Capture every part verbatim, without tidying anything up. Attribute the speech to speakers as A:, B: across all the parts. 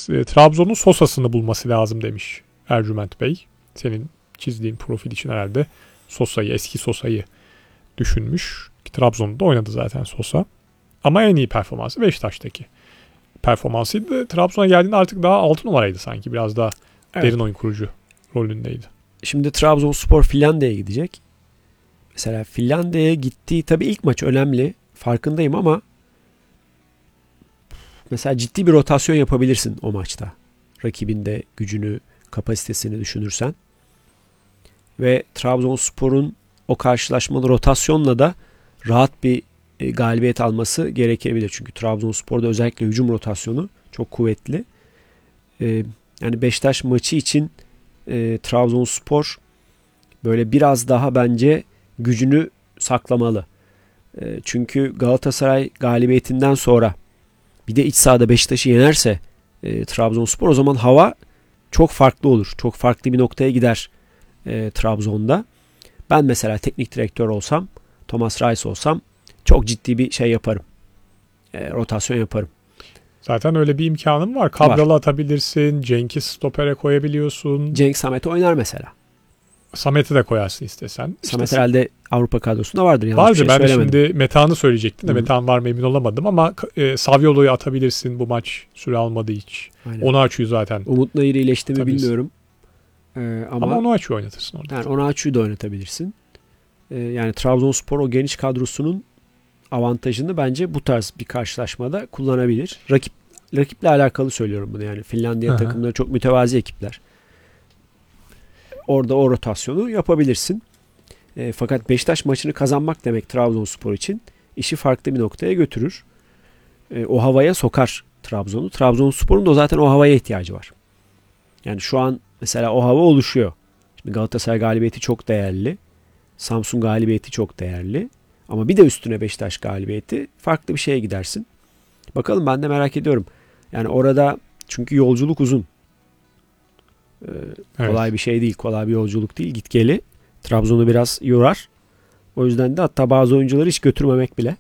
A: E, Trabzon'un Sosa'sını bulması lazım demiş Ercüment Bey. Senin çizdiğin profil için herhalde Sosa'yı, eski Sosa'yı düşünmüş. Ki Trabzon'da oynadı zaten Sosa. Ama en iyi performansı Beşiktaş'taki performansıydı. Trabzon'a geldiğinde artık daha altı numaraydı sanki. Biraz daha evet. Derin oyun kurucu rolündeydi.
B: Şimdi Trabzonspor Finlandiya'ya gidecek. Mesela Finlandiya'ya gittiği tabii ilk maç önemli. Farkındayım ama mesela ciddi bir rotasyon yapabilirsin o maçta. Rakibinde gücünü, kapasitesini düşünürsen. Ve Trabzonspor'un o karşılaşmalı rotasyonla da rahat bir e, galibiyet alması gerekebilir. Çünkü Trabzonspor'da özellikle hücum rotasyonu çok kuvvetli. E, yani Beşiktaş maçı için e, Trabzonspor böyle biraz daha bence gücünü saklamalı. E, çünkü Galatasaray galibiyetinden sonra bir de iç sahada Beşiktaş'ı yenerse e, Trabzonspor, o zaman hava çok farklı olur. Çok farklı bir noktaya gider e, Trabzon'da. Ben mesela teknik direktör olsam, Thomas Reis olsam çok ciddi bir şey yaparım. E, rotasyon yaparım.
A: Zaten öyle bir imkanım var. Kabralı atabilirsin. Cenk'i stopere koyabiliyorsun.
B: Cenk Samet oynar mesela.
A: Samet'i de koyarsın istesen.
B: Samet
A: işte
B: herhalde Avrupa kadrosunda vardır. Yanlış
A: vardı.
B: Bir şey
A: ben
B: söylemedim.
A: şimdi Metehan'ı söyleyecektim de Hı-hı. Metehan var mı emin olamadım ama e, Saviolo'yu atabilirsin. Bu maç süre almadı hiç.
B: Aynen.
A: Onuachu'yu zaten.
B: Umut Nayır iyileşti mi bilmiyorum. Ee, ama
A: ama Onuachu'yu oynatırsın orada.
B: Yani Onuachu'yu da oynatabilirsin. Ee, yani Trabzonspor o geniş kadrosunun avantajını bence bu tarz bir karşılaşmada kullanabilir. Rakip rakiple alakalı söylüyorum bunu yani. Finlandiya Hı-hı. takımları çok mütevazi ekipler. Orada o rotasyonu yapabilirsin. E, fakat Beşiktaş maçını kazanmak demek Trabzonspor için işi farklı bir noktaya götürür. E, o havaya sokar Trabzon'u. Trabzonspor'un da zaten o havaya ihtiyacı var. Yani şu an mesela o hava oluşuyor. Şimdi Galatasaray galibiyeti çok değerli. Samsun galibiyeti çok değerli. Ama bir de üstüne Beşiktaş galibiyeti, farklı bir şeye gidersin. Bakalım, ben de merak ediyorum. Yani orada çünkü yolculuk uzun. Ee, evet. Kolay bir şey değil. Kolay bir yolculuk değil. Git geli. Trabzon'u biraz yorar. O yüzden de hatta bazı oyuncuları hiç götürmemek bile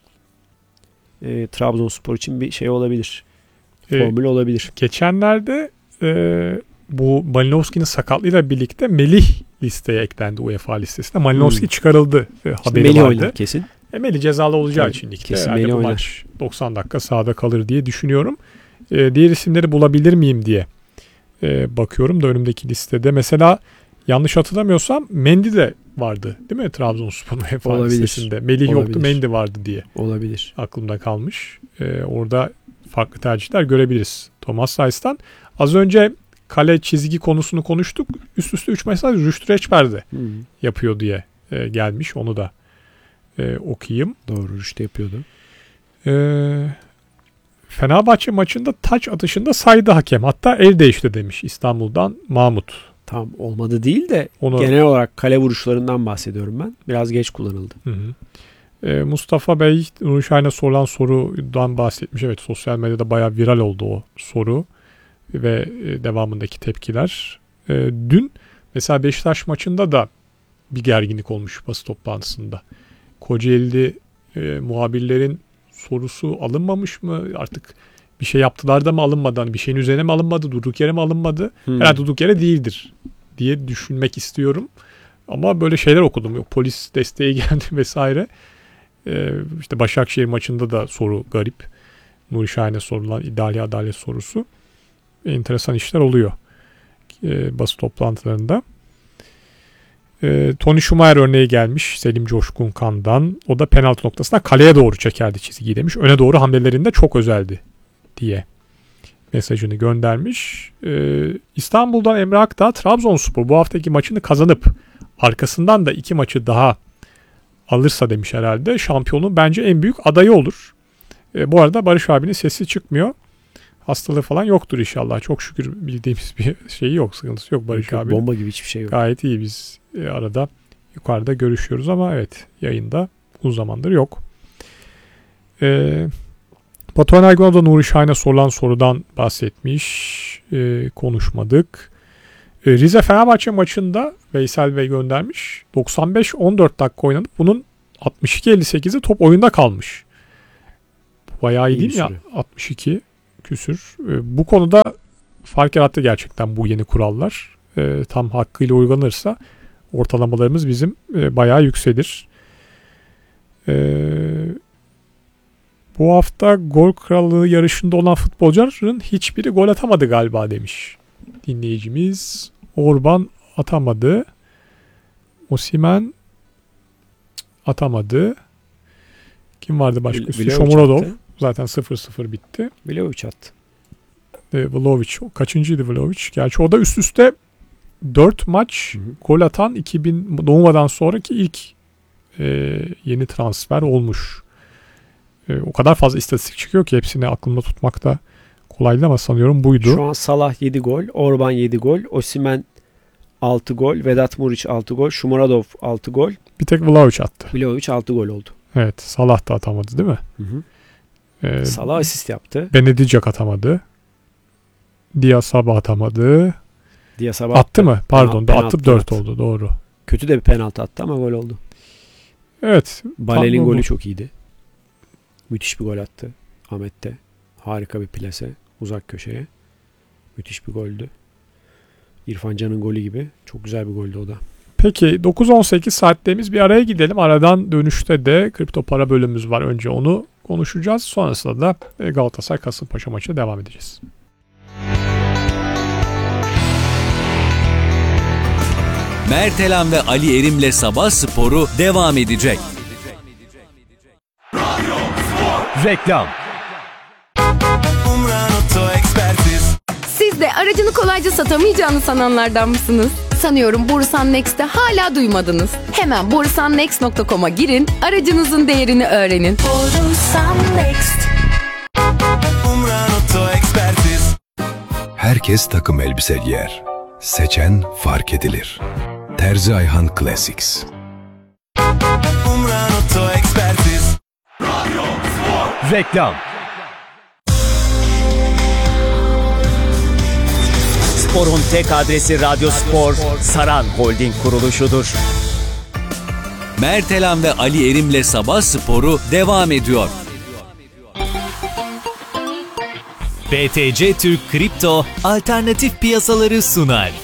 B: e, Trabzonspor için bir şey olabilir. Formül e, olabilir.
A: Geçenlerde e, bu Malinovski'nin sakatlığıyla birlikte Melih listeye eklendi, UEFA listesine. Malinovski hmm. çıkarıldı. E, haberi
B: Melih
A: vardı.
B: oynar kesin.
A: E, Melih cezalı olacağı Tabii, için ligde.
B: Kesin
A: yani
B: Melih
A: bu
B: oynar.
A: maç doksan dakika sahada kalır diye düşünüyorum. E, diğer isimleri bulabilir miyim diye e, bakıyorum da önümdeki listede. Mesela yanlış hatırlamıyorsam Mendy de vardı değil mi Trabzonspor'un UEFA listesinde? Melih
B: Olabilir.
A: yoktu, Mendy vardı diye.
B: Olabilir.
A: Aklımda kalmış. Ee, orada farklı tercihler görebiliriz Thomas Reis'ten. Az önce kale çizgi konusunu konuştuk. Üst üste üç maçta Rüştü Reçber de hmm. yapıyor diye e, gelmiş. Onu da e, okuyayım.
B: Doğru, Rüştü yapıyordu.
A: Ee, Fenerbahçe maçında taç atışında saydı hakem. Hatta el değişti demiş İstanbul'dan Mahmut.
B: Tam olmadı değil de
A: Onu,
B: genel olarak kale vuruşlarından bahsediyorum ben. Biraz geç kullanıldı.
A: Hı hı. Ee, Mustafa Bey Nuri Şahin'e sorulan sorudan bahsetmiş. Evet, sosyal medyada bayağı viral oldu o soru ve e, devamındaki tepkiler. E, dün mesela Beşiktaş maçında da bir gerginlik olmuş basın toplantısında. Kocaeli e, muhabirlerin sorusu alınmamış mı? Artık bir şey yaptılar da mı alınmadan, bir şeyin üzerine mi alınmadı, durduk yere mi alınmadı? Hmm. Herhalde durduk yere değildir diye düşünmek istiyorum. Ama böyle şeyler okudum. Yok, polis desteği geldi vesaire. Ee, işte Başakşehir maçında da soru garip. Nuri Şahin'e sorulan ideali adalet sorusu. Enteresan işler oluyor ee, basın toplantılarında. Ee, Tony Schumacher örneği gelmiş Selim Coşkun Kan'dan. O da penaltı noktasına kaleye doğru çekerdi çizgiyi demiş. Öne doğru hamlelerinde çok özeldi diye mesajını göndermiş. Ee, İstanbul'dan Emre Akdağ, Trabzonspor bu haftaki maçını kazanıp arkasından da iki maçı daha alırsa demiş herhalde, şampiyonun bence en büyük adayı olur. Ee, bu arada Barış abinin sesi çıkmıyor. Hastalığı falan yoktur inşallah. Çok şükür bildiğimiz bir şeyi yok, sıkıntısı yok Barış abi.
B: Bomba gibi hiçbir şey yok.
A: Gayet iyi, biz e, arada yukarıda görüşüyoruz ama evet, yayında uzun zamandır yok. Eee Batuhan Ergun'a da Nuri Şahin'e sorulan sorudan bahsetmiş. E, konuşmadık. E, Rize Fenerbahçe maçında Veysel Bey göndermiş. doksan beş on dört dakika oynanıp bunun altmış iki elli sekizi top oyunda kalmış. Bayağı iyi, iyi değil mi ya? altmış iki küsür. E, bu konuda fark yarattı gerçekten bu yeni kurallar. E, tam hakkıyla uygulanırsa ortalamalarımız bizim e, bayağı yükselir. E, bu hafta gol krallığı yarışında olan futbolcuların hiçbiri gol atamadı galiba demiş dinleyicimiz. Orban atamadı. Osimhen atamadı. Kim vardı başka? Shomurodov. Zaten sıfır sıfır bitti.
B: Vlahovic attı.
A: E, Vlahovic. Kaçıncıydı Vlahovic? Gerçi o da üst üste dört maç hı hı. gol atan iki bin doğmadan sonraki ilk e, yeni transfer olmuş. E, o kadar fazla istatistik çıkıyor ki hepsini aklımda tutmak da kolaydı ama sanıyorum buydu.
B: Şu an Salah yedi gol, Orban yedi gol, Osimhen altı gol, Vedat Muriç altı gol, Shomurodov altı gol.
A: Bir tek Vlahovic attı.
B: Vlahovic altı gol oldu.
A: Evet, Salah da atamadı değil mi?
B: Hı hı.
A: Ee,
B: Salah asist yaptı.
A: Benedicek atamadı. Diasaba atamadı.
B: Diasaba
A: attı,
B: attı
A: mı? Pardon,
B: Penaltı
A: atıp dört oldu, doğru.
B: Kötü de bir penaltı attı ama gol oldu.
A: Evet.
B: Balel'in golü çok iyiydi. Müthiş bir gol attı Ahmet'te. Harika bir plase. Uzak köşeye. Müthiş bir goldü. İrfan Can'ın golü gibi. Çok güzel bir goldü o da.
A: Peki dokuz on sekiz saatlerimiz, bir araya gidelim. Aradan dönüşte de kripto para bölümümüz var. Önce onu konuşacağız. Sonrasında da Galatasaray Kasımpaşa maçına devam edeceğiz.
C: Mertelen ve Ali Erim'le Sabah Sporu devam edecek.
D: Reklam.
E: Siz de aracını kolayca satamayacağını sananlardan mısınız? Sanıyorum Borusan Next'te hala duymadınız. Hemen borusan next nokta com'a girin, aracınızın değerini öğrenin. Borusan Next.
F: Herkes takım elbise giyer. Seçen fark edilir. Terzi Ayhan Classics.
D: Reklam.
G: Spor'un tek adresi Radyo Spor, Saran Holding kuruluşudur.
C: Mertelen ve Ali Erim'le Sabah Sporu devam ediyor.
D: B T C Türk Kripto alternatif piyasaları sunar.